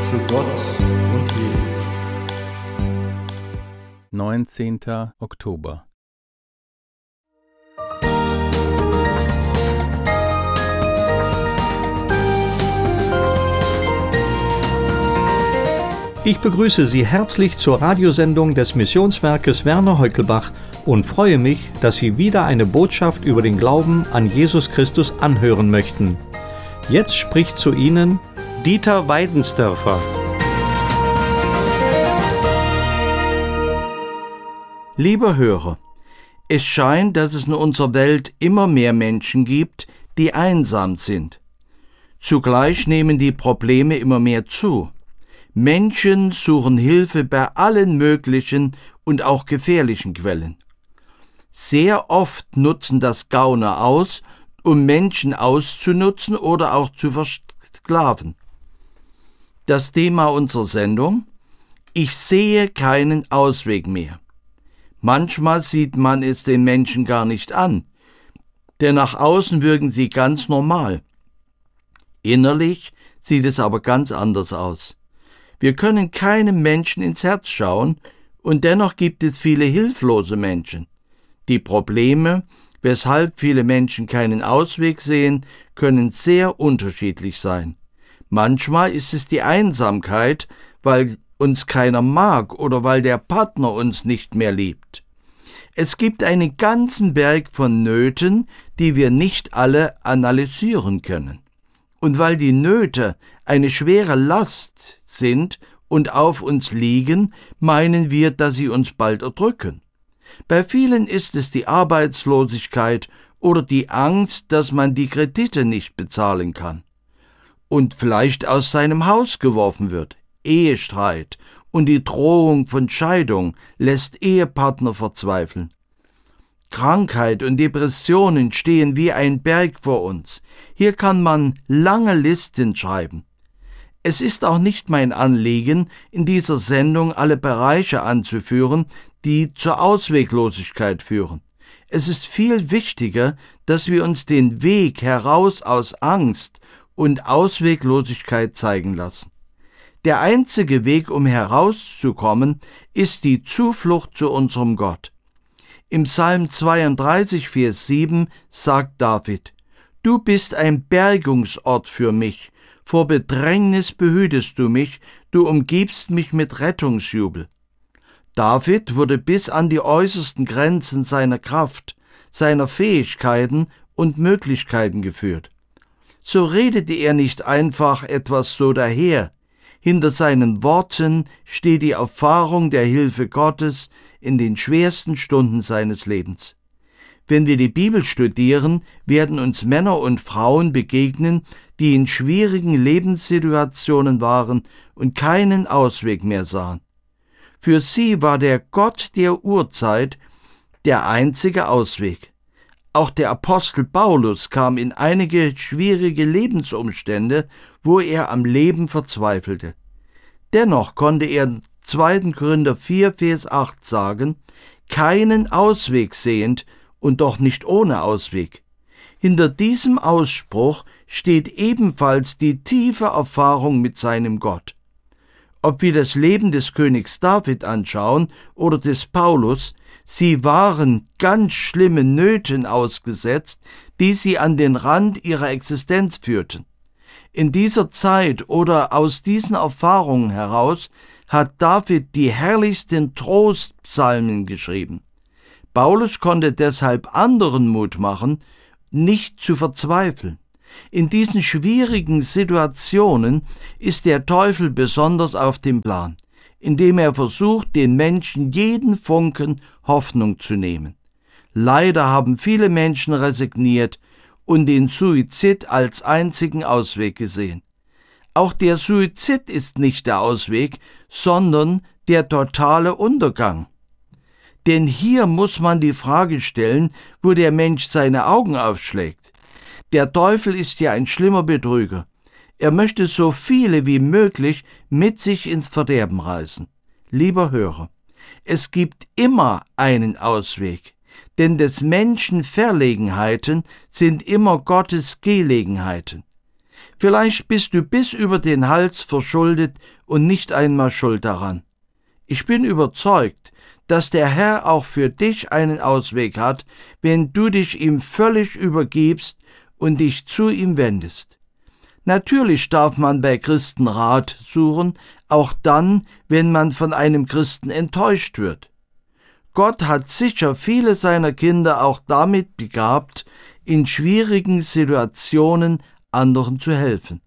zu Gott und Jesus. 19. Oktober. Ich begrüße Sie herzlich zur Radiosendung des Missionswerkes Werner Heukelbach und freue mich, dass Sie wieder eine Botschaft über den Glauben an Jesus Christus anhören möchten. Jetzt spricht zu Ihnen Dieter Weidensdörfer. Lieber Hörer, es scheint, dass es in unserer Welt immer mehr Menschen gibt, die einsam sind. Zugleich nehmen die Probleme immer mehr zu. Menschen suchen Hilfe bei allen möglichen und auch gefährlichen Quellen. Sehr oft nutzen das Gauner aus, um Menschen auszunutzen oder auch zu versklaven. Das Thema unserer Sendung: Ich sehe keinen Ausweg mehr. Manchmal sieht man es den Menschen gar nicht an, denn nach außen wirken sie ganz normal. Innerlich sieht es aber ganz anders aus. Wir können keinem Menschen ins Herz schauen, und dennoch gibt es viele hilflose Menschen. Die Probleme, weshalb viele Menschen keinen Ausweg sehen, können sehr unterschiedlich sein. Manchmal ist es die Einsamkeit, weil uns keiner mag oder weil der Partner uns nicht mehr liebt. Es gibt einen ganzen Berg von Nöten, die wir nicht alle analysieren können. Und weil die Nöte eine schwere Last sind und auf uns liegen, meinen wir, dass sie uns bald erdrücken. Bei vielen ist es die Arbeitslosigkeit oder die Angst, dass man die Kredite nicht bezahlen kann und vielleicht aus seinem Haus geworfen wird. Ehestreit und die Drohung von Scheidung lässt Ehepartner verzweifeln. Krankheit und Depressionen stehen wie ein Berg vor uns. Hier kann man lange Listen schreiben. Es ist auch nicht mein Anliegen, in dieser Sendung alle Bereiche anzuführen, die zur Ausweglosigkeit führen. Es ist viel wichtiger, dass wir uns den Weg heraus aus Angst und Ausweglosigkeit zeigen lassen. Der einzige Weg, um herauszukommen, ist die Zuflucht zu unserem Gott. Im Psalm 32, Vers 7 sagt David: Du bist ein Bergungsort für mich, vor Bedrängnis behütest du mich, du umgibst mich mit Rettungsjubel. David wurde bis an die äußersten Grenzen seiner Kraft, seiner Fähigkeiten und Möglichkeiten geführt. So redete er nicht einfach etwas so daher. Hinter seinen Worten steht die Erfahrung der Hilfe Gottes in den schwersten Stunden seines Lebens. Wenn wir die Bibel studieren, werden uns Männer und Frauen begegnen, die in schwierigen Lebenssituationen waren und keinen Ausweg mehr sahen. Für sie war der Gott der Urzeit der einzige Ausweg. Auch der Apostel Paulus kam in einige schwierige Lebensumstände, wo er am Leben verzweifelte. Dennoch konnte er in 2. Korinther 4, Vers 8 sagen: keinen Ausweg sehend und doch nicht ohne Ausweg. Hinter diesem Ausspruch steht ebenfalls die tiefe Erfahrung mit seinem Gott. Ob wir das Leben des Königs David anschauen oder des Paulus, sie waren ganz schlimmen Nöten ausgesetzt, die sie an den Rand ihrer Existenz führten. In dieser Zeit oder aus diesen Erfahrungen heraus hat David die herrlichsten Trostpsalmen geschrieben. Paulus konnte deshalb anderen Mut machen, nicht zu verzweifeln. In diesen schwierigen Situationen ist der Teufel besonders auf dem Plan, indem er versucht, den Menschen jeden Funken Hoffnung zu nehmen. Leider haben viele Menschen resigniert und den Suizid als einzigen Ausweg gesehen. Auch der Suizid ist nicht der Ausweg, sondern der totale Untergang. Denn hier muss man die Frage stellen, wo der Mensch seine Augen aufschlägt. Der Teufel ist ja ein schlimmer Betrüger. Er möchte so viele wie möglich mit sich ins Verderben reißen. Lieber Hörer, es gibt immer einen Ausweg, denn des Menschen Verlegenheiten sind immer Gottes Gelegenheiten. Vielleicht bist du bis über den Hals verschuldet und nicht einmal schuld daran. Ich bin überzeugt, dass der Herr auch für dich einen Ausweg hat, wenn du dich ihm völlig übergibst und dich zu ihm wendest. Natürlich darf man bei Christen Rat suchen, auch dann, wenn man von einem Christen enttäuscht wird. Gott hat sicher viele seiner Kinder auch damit begabt, in schwierigen Situationen anderen zu helfen.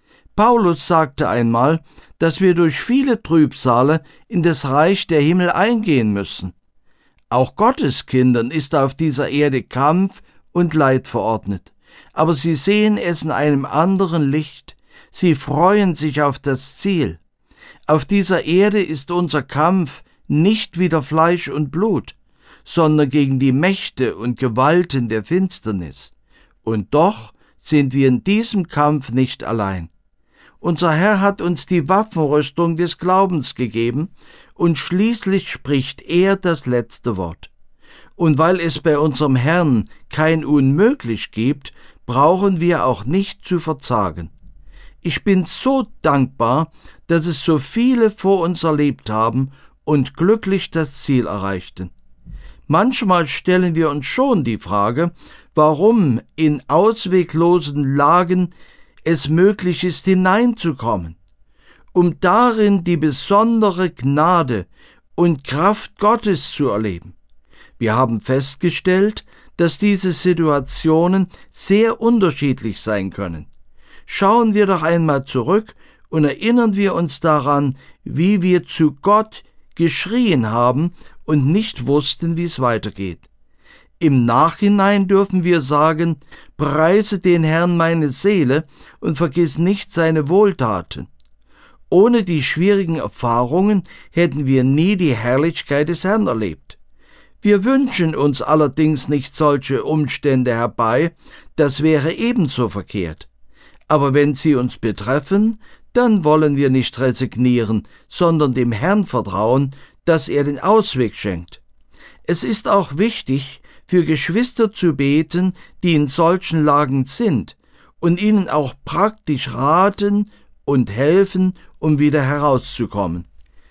Paulus sagte einmal, dass wir durch viele Trübsale in das Reich der Himmel eingehen müssen. Auch Gottes Kindern ist auf dieser Erde Kampf und Leid verordnet, aber sie sehen es in einem anderen Licht. Sie freuen sich auf das Ziel. Auf dieser Erde ist unser Kampf nicht wider Fleisch und Blut, sondern gegen die Mächte und Gewalten der Finsternis. Und doch sind wir in diesem Kampf nicht allein. Unser Herr hat uns die Waffenrüstung des Glaubens gegeben und schließlich spricht er das letzte Wort. Und weil es bei unserem Herrn kein Unmöglich gibt, brauchen wir auch nicht zu verzagen. Ich bin so dankbar, dass es so viele vor uns erlebt haben und glücklich das Ziel erreichten. Manchmal stellen wir uns schon die Frage, warum in ausweglosen Lagen es möglich ist, hineinzukommen, um darin die besondere Gnade und Kraft Gottes zu erleben. Wir haben festgestellt, dass diese Situationen sehr unterschiedlich sein können. Schauen wir doch einmal zurück und erinnern wir uns daran, wie wir zu Gott geschrien haben und nicht wussten, wie es weitergeht. Im Nachhinein dürfen wir sagen, preise den Herrn meine Seele und vergiss nicht seine Wohltaten. Ohne die schwierigen Erfahrungen hätten wir nie die Herrlichkeit des Herrn erlebt. Wir wünschen uns allerdings nicht solche Umstände herbei, das wäre ebenso verkehrt. Aber wenn sie uns betreffen, dann wollen wir nicht resignieren, sondern dem Herrn vertrauen, dass er den Ausweg schenkt. Es ist auch wichtig, für Geschwister zu beten, die in solchen Lagen sind, und ihnen auch praktisch raten und helfen, um wieder herauszukommen.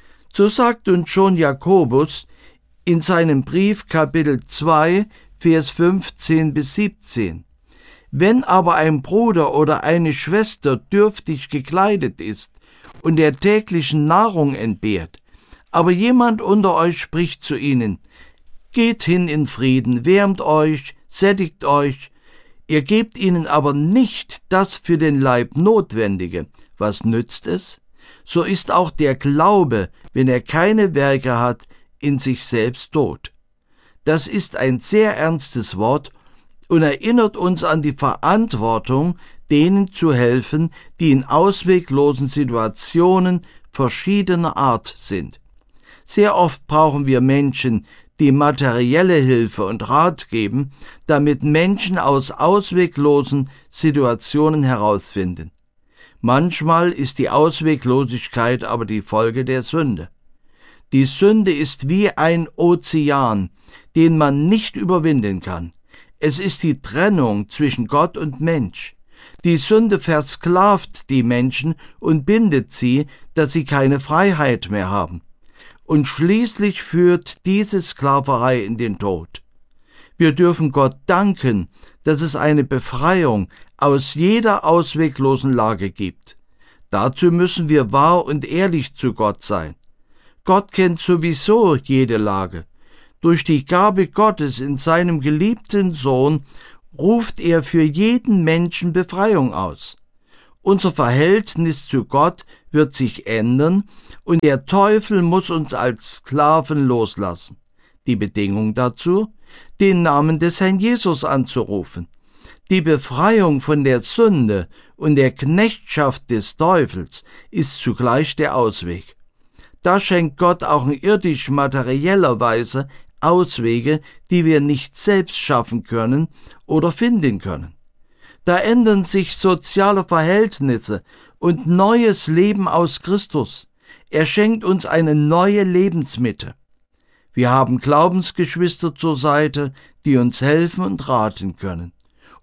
So sagt uns schon Jakobus in seinem Brief Kapitel 2, Vers 15 bis 17. Wenn aber ein Bruder oder eine Schwester dürftig gekleidet ist und der täglichen Nahrung entbehrt, aber jemand unter euch spricht zu ihnen, geht hin in Frieden, wärmt euch, sättigt euch, ihr gebt ihnen aber nicht das für den Leib Notwendige, was nützt es? So ist auch der Glaube, wenn er keine Werke hat, in sich selbst tot. Das ist ein sehr ernstes Wort und erinnert uns an die Verantwortung, denen zu helfen, die in ausweglosen Situationen verschiedener Art sind. Sehr oft brauchen wir Menschen, die materielle Hilfe und Rat geben, damit Menschen aus ausweglosen Situationen herausfinden. Manchmal ist die Ausweglosigkeit aber die Folge der Sünde. Die Sünde ist wie ein Ozean, den man nicht überwinden kann. Es ist die Trennung zwischen Gott und Mensch. Die Sünde versklavt die Menschen und bindet sie, dass sie keine Freiheit mehr haben. Und schließlich führt diese Sklaverei in den Tod. Wir dürfen Gott danken, dass es eine Befreiung aus jeder ausweglosen Lage gibt. Dazu müssen wir wahr und ehrlich zu Gott sein. Gott kennt sowieso jede Lage. Durch die Gabe Gottes in seinem geliebten Sohn ruft er für jeden Menschen Befreiung aus. Unser Verhältnis zu Gott wird sich ändern und der Teufel muss uns als Sklaven loslassen. Die Bedingung dazu, den Namen des Herrn Jesus anzurufen. Die Befreiung von der Sünde und der Knechtschaft des Teufels ist zugleich der Ausweg. Da schenkt Gott auch in irdisch-materieller Weise Auswege, die wir nicht selbst schaffen können oder finden können. Da ändern sich soziale Verhältnisse und neues Leben aus Christus. Er schenkt uns eine neue Lebensmitte. Wir haben Glaubensgeschwister zur Seite, die uns helfen und raten können.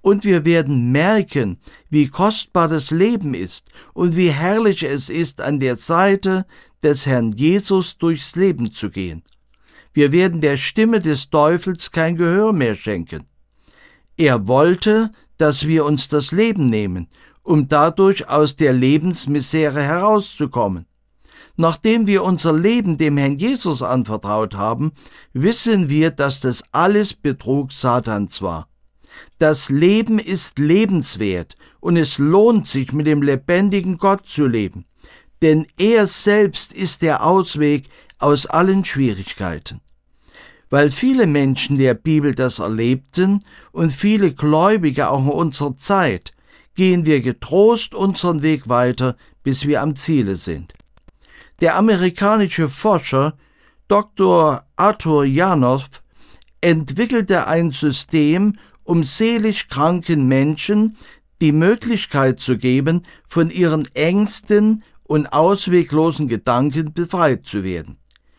Und wir werden merken, wie kostbar das Leben ist und wie herrlich es ist, an der Seite des Herrn Jesus durchs Leben zu gehen. Wir werden der Stimme des Teufels kein Gehör mehr schenken. Er wollte, dass wir uns das Leben nehmen, um dadurch aus der Lebensmisere herauszukommen. Nachdem wir unser Leben dem Herrn Jesus anvertraut haben, wissen wir, dass das alles Betrug Satans war. Das Leben ist lebenswert und es lohnt sich, mit dem lebendigen Gott zu leben, denn er selbst ist der Ausweg aus allen Schwierigkeiten. Weil viele Menschen der Bibel das erlebten und viele Gläubige auch in unserer Zeit, gehen wir getrost unseren Weg weiter, bis wir am Ziele sind. Der amerikanische Forscher Dr. Arthur Janov entwickelte ein System, um seelisch kranken Menschen die Möglichkeit zu geben, von ihren Ängsten und ausweglosen Gedanken befreit zu werden.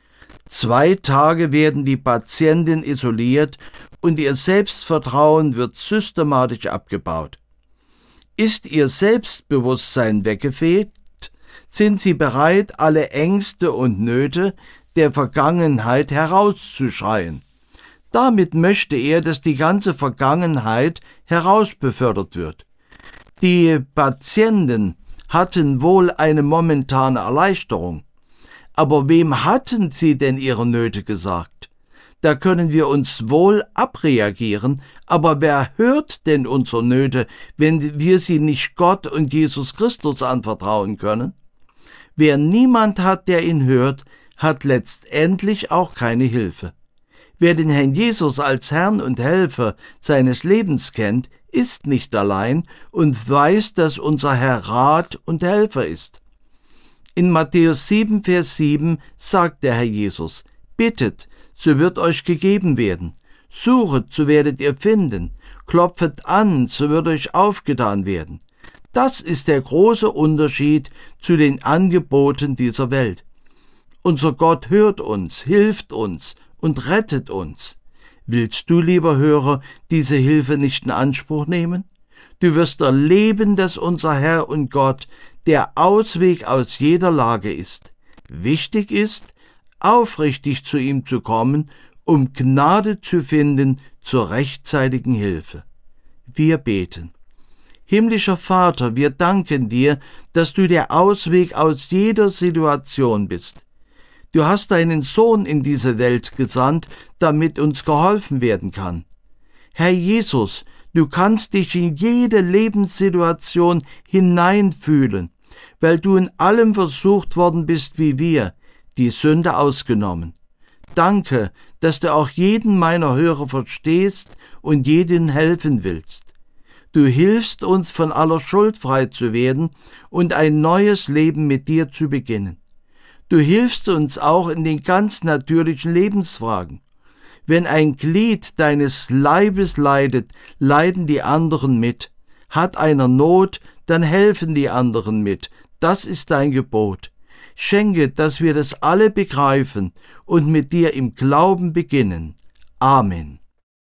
2 Tage werden die Patienten isoliert und ihr Selbstvertrauen wird systematisch abgebaut. Ist ihr Selbstbewusstsein weggefegt, sind sie bereit, alle Ängste und Nöte der Vergangenheit herauszuschreien. Damit möchte er, dass die ganze Vergangenheit herausbefördert wird. Die Patienten hatten wohl eine momentane Erleichterung. Aber wem hatten sie denn ihre Nöte gesagt? Da können wir uns wohl abreagieren, aber wer hört denn unsere Nöte, wenn wir sie nicht Gott und Jesus Christus anvertrauen können? Wer niemand hat, der ihn hört, hat letztendlich auch keine Hilfe. Wer den Herrn Jesus als Herrn und Helfer seines Lebens kennt, ist nicht allein und weiß, dass unser Herr Rat und Helfer ist. In Matthäus 7, Vers 7 sagt der Herr Jesus: Bittet, so wird euch gegeben werden. Suchet, so werdet ihr finden. Klopfet an, so wird euch aufgetan werden. Das ist der große Unterschied zu den Angeboten dieser Welt. Unser Gott hört uns, hilft uns und rettet uns. Willst du, lieber Hörer, diese Hilfe nicht in Anspruch nehmen? Du wirst erleben, dass unser Herr und Gott der Ausweg aus jeder Lage ist. Wichtig ist, aufrichtig zu ihm zu kommen, um Gnade zu finden zur rechtzeitigen Hilfe. Wir beten. Himmlischer Vater, wir danken dir, dass du der Ausweg aus jeder Situation bist. Du hast deinen Sohn in diese Welt gesandt, damit uns geholfen werden kann. Herr Jesus, du kannst dich in jede Lebenssituation hineinfühlen, weil du in allem versucht worden bist wie wir, die Sünde ausgenommen. Danke, dass du auch jeden meiner Hörer verstehst und jedem helfen willst. Du hilfst uns, von aller Schuld frei zu werden und ein neues Leben mit dir zu beginnen. Du hilfst uns auch in den ganz natürlichen Lebensfragen. Wenn ein Glied deines Leibes leidet, leiden die anderen mit. Hat einer Not, dann helfen die anderen mit. Das ist dein Gebot. Schenke, dass wir das alle begreifen und mit dir im Glauben beginnen. Amen.